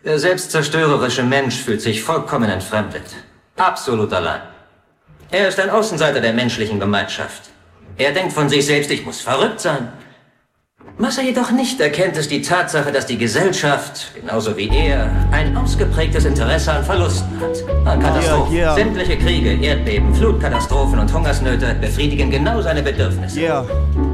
Der selbstzerstörerische Mensch fühlt sich vollkommen entfremdet. Absolut allein. Er ist ein Außenseiter der menschlichen Gemeinschaft. Er denkt von sich selbst, ich muss verrückt sein. Was er jedoch nicht erkennt, ist die Tatsache, dass die Gesellschaft, genauso wie er, ein ausgeprägtes Interesse an Verlusten hat. An Katastrophen. Sämtliche Kriege, Erdbeben, Flutkatastrophen und Hungersnöte befriedigen genau seine Bedürfnisse.